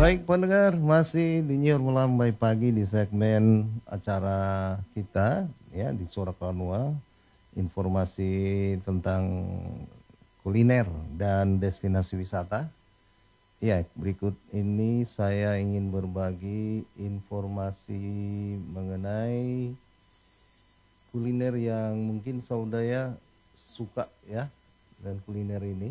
Baik pendengar, masih di Nyur Melambai Pagi di segmen acara kita ya di Suara Kanua, informasi tentang kuliner dan destinasi wisata. Ya, berikut ini saya ingin berbagi informasi mengenai kuliner yang mungkin saudara suka ya. Dan kuliner ini,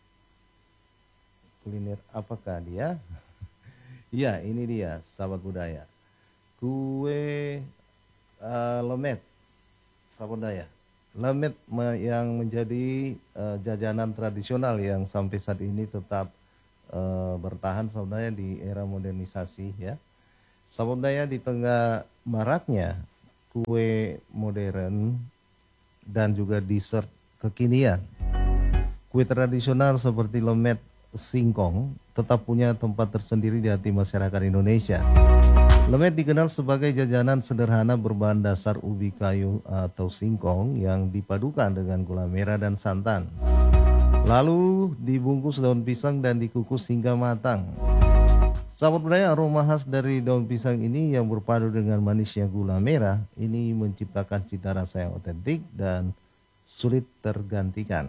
kuliner apakah dia? Ya, ini dia, sahabat budaya. Kue lemet, sahabat budaya. Lemet yang menjadi jajanan tradisional yang sampai saat ini tetap bertahan sahabat budaya di era modernisasi ya. Sahabat budaya, di tengah maraknya kue modern dan juga dessert kekinian, kue tradisional seperti lemet singkong tetap punya tempat tersendiri di hati masyarakat Indonesia. Lemet dikenal sebagai jajanan sederhana berbahan dasar ubi kayu atau singkong yang dipadukan dengan gula merah dan santan. Lalu dibungkus daun pisang dan dikukus hingga matang. Sahabat budaya, aroma khas dari daun pisang ini yang berpadu dengan manisnya gula merah ini menciptakan cita rasa yang otentik dan sulit tergantikan.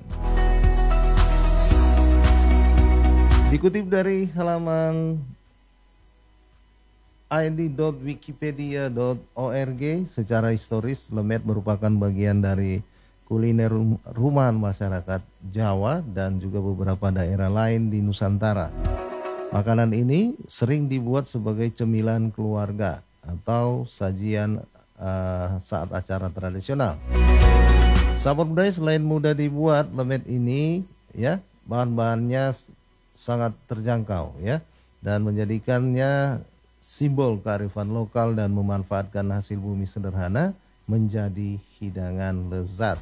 Dikutip dari halaman id.wikipedia.org, secara historis lemet merupakan bagian dari kuliner rumahan masyarakat Jawa dan juga beberapa daerah lain di Nusantara. Makanan ini sering dibuat sebagai cemilan keluarga atau sajian saat acara tradisional. Sahabat budaya, selain mudah dibuat, lemet ini ya bahan-bahannya sangat terjangkau ya, dan menjadikannya simbol kearifan lokal dan memanfaatkan hasil bumi sederhana menjadi hidangan lezat.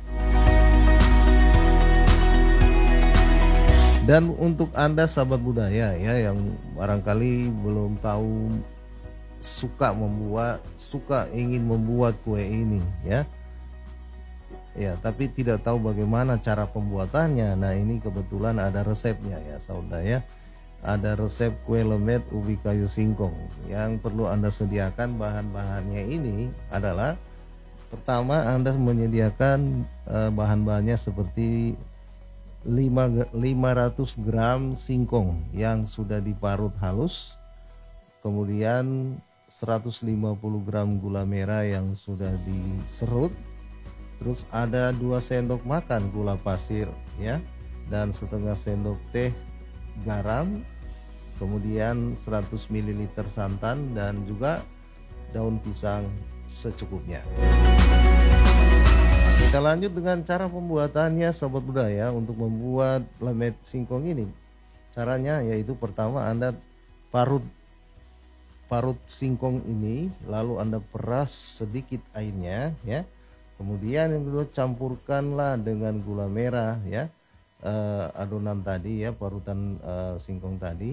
Dan untuk Anda sahabat budaya ya yang barangkali belum tahu, ingin membuat kue ini ya, tapi tidak tahu bagaimana cara pembuatannya. Nah, ini kebetulan ada resepnya ya saudara ya. Ada resep kue lemet ubi kayu singkong. Yang perlu Anda sediakan bahan-bahannya ini adalah, pertama Anda menyediakan bahan-bahannya seperti 500 gram singkong yang sudah diparut halus, kemudian 150 gram gula merah yang sudah diserut, terus ada 2 sendok makan gula pasir ya, dan setengah sendok teh garam, kemudian 100 ml santan dan juga daun pisang secukupnya. Kita lanjut dengan cara pembuatannya sahabat budaya. Untuk membuat lemet singkong ini, caranya yaitu pertama Anda parut singkong ini, lalu Anda peras sedikit airnya ya. Kemudian yang kedua, campurkanlah dengan gula merah ya, adonan tadi ya, parutan singkong tadi,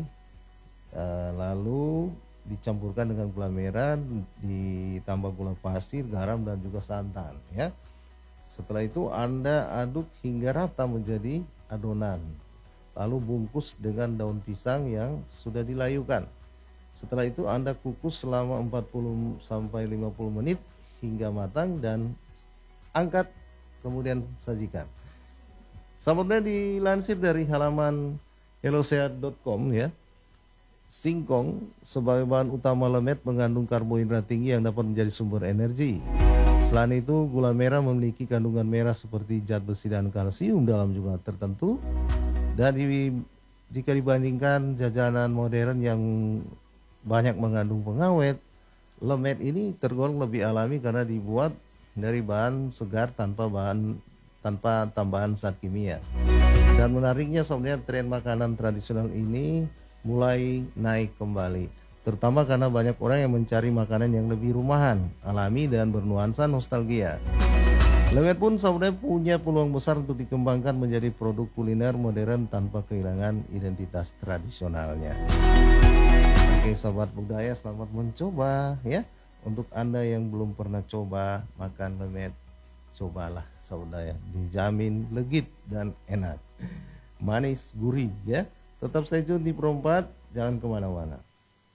lalu dicampurkan dengan gula merah, ditambah gula pasir, garam dan juga santan ya. Setelah itu Anda aduk hingga rata menjadi adonan, lalu bungkus dengan daun pisang yang sudah dilayukan. Setelah itu Anda kukus selama 40 sampai 50 menit hingga matang dan angkat, kemudian sajikan. Sahabatnya, dilansir dari halaman hellosehat.com ya, singkong sebagai bahan utama lemet mengandung karbohidrat tinggi yang dapat menjadi sumber energi. Selain itu, gula merah memiliki kandungan merah seperti zat besi dan kalsium dalam jumlah tertentu. Dan jika dibandingkan jajanan modern yang banyak mengandung pengawet, lemet ini tergolong lebih alami karena dibuat dari bahan segar tanpa tambahan zat kimia. Dan menariknya sebenarnya tren makanan tradisional ini mulai naik kembali, terutama karena banyak orang yang mencari makanan yang lebih rumahan, alami dan bernuansa nostalgia. Lemet pun sebenarnya punya peluang besar untuk dikembangkan menjadi produk kuliner modern tanpa kehilangan identitas tradisionalnya. Oke sahabat budaya, selamat mencoba ya. Untuk Anda yang belum pernah coba makan lemet, cobalah saudara, dijamin legit dan enak, manis gurih ya. Tetap stay tune di Pro 4, jangan kemana-mana.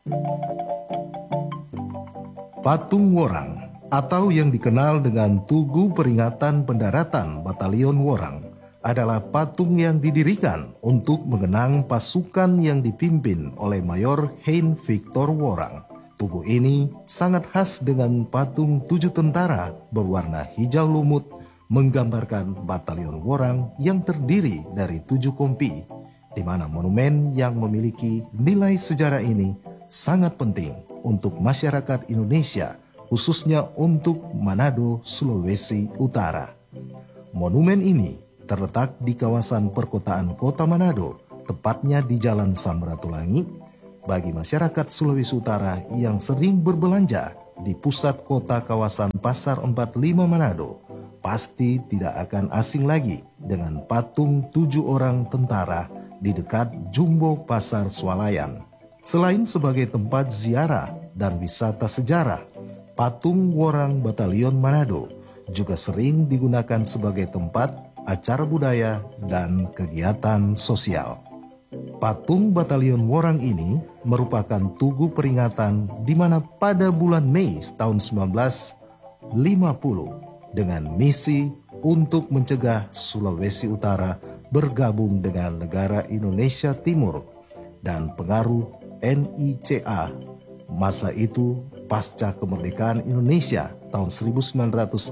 Patung Worang atau yang dikenal dengan Tugu Peringatan Pendaratan Batalion Worang adalah patung yang didirikan untuk mengenang pasukan yang dipimpin oleh Mayor Hein Victor Worang. Tugu ini sangat khas dengan patung 7 tentara berwarna hijau lumut menggambarkan Batalion Worang yang terdiri dari 7 kompi, di mana monumen yang memiliki nilai sejarah ini sangat penting untuk masyarakat Indonesia, khususnya untuk Manado, Sulawesi Utara. Monumen ini terletak di kawasan perkotaan Kota Manado, tepatnya di Jalan Samratulangi. Bagi masyarakat Sulawesi Utara yang sering berbelanja di pusat kota kawasan Pasar 45 Manado, pasti tidak akan asing lagi dengan patung 7 orang tentara di dekat Jumbo Pasar Swalayan. Selain sebagai tempat ziarah dan wisata sejarah, patung Worang Batalion Manado juga sering digunakan sebagai tempat acara budaya dan kegiatan sosial. Patung Batalion Worang ini merupakan tugu peringatan di mana pada bulan Mei tahun 1950 dengan misi untuk mencegah Sulawesi Utara bergabung dengan negara Indonesia Timur dan pengaruh NICA. Masa itu pasca kemerdekaan Indonesia tahun 1945,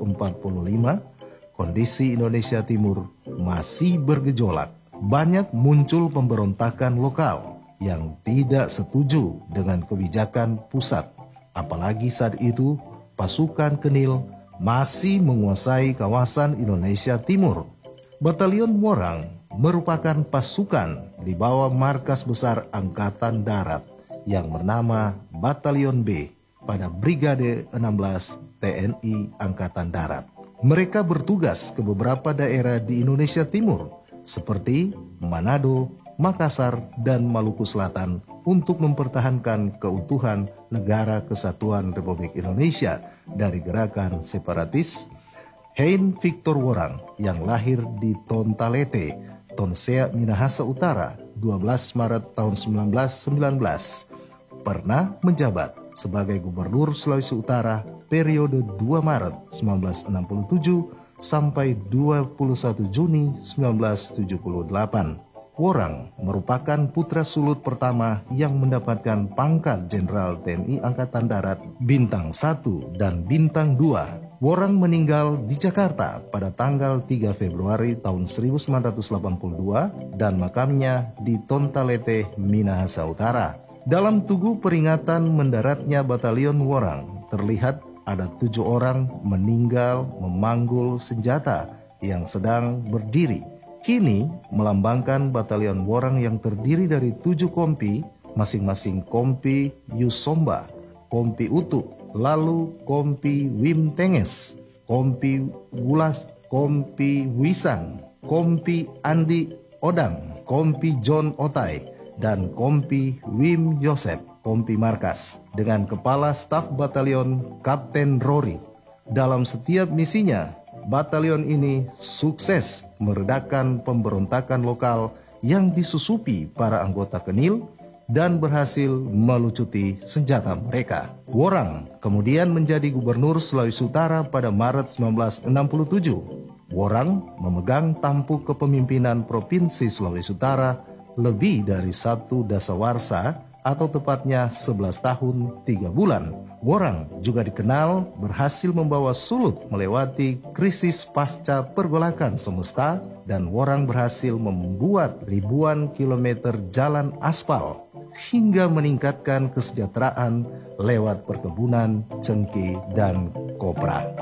kondisi Indonesia Timur masih bergejolak. Banyak muncul pemberontakan lokal yang tidak setuju dengan kebijakan pusat. Apalagi saat itu pasukan Kenil masih menguasai kawasan Indonesia Timur. Batalion Worang merupakan pasukan di bawah markas besar Angkatan Darat yang bernama Batalion B pada Brigade 16 TNI Angkatan Darat. Mereka bertugas ke beberapa daerah di Indonesia Timur seperti Manado, Makassar, dan Maluku Selatan untuk mempertahankan keutuhan Negara Kesatuan Republik Indonesia dari gerakan separatis. Hein Victor Worang yang lahir di Tontalete, Tonsea, Minahasa Utara, 12 Maret tahun 1919, pernah menjabat sebagai Gubernur Sulawesi Utara periode 2 Maret 1967 sampai 21 Juni 1978. Worang merupakan putra sulung pertama yang mendapatkan pangkat Jenderal TNI Angkatan Darat Bintang 1 dan Bintang 2. Worang meninggal di Jakarta pada tanggal 3 Februari tahun 1982 dan makamnya di Tontalete, Minahasa Utara. Dalam tugu peringatan mendaratnya Batalion Worang, terlihat ada 7 orang meninggal memanggul senjata yang sedang berdiri. Kini melambangkan Batalion Worang yang terdiri dari 7 kompi, masing-masing kompi Yusomba, kompi Utu, lalu kompi Wim Tenges, kompi Wulas, kompi Wisan, kompi Andi Odang, kompi John Otai, dan kompi Wim Yosef, kompi markas, dengan kepala staf batalion Kapten Rory. Dalam setiap misinya, batalion ini sukses meredakan pemberontakan lokal yang disusupi para anggota Kenil dan berhasil melucuti senjata mereka. Worang kemudian menjadi Gubernur Sulawesi Utara pada Maret 1967. Worang memegang tampuk kepemimpinan Provinsi Sulawesi Utara lebih dari 1 dasawarsa atau tepatnya 11 tahun 3 bulan. Worang juga dikenal berhasil membawa Sulut melewati krisis pasca pergolakan semesta dan Worang berhasil membuat ribuan kilometer jalan aspal hingga meningkatkan kesejahteraan lewat perkebunan cengkeh dan kopra.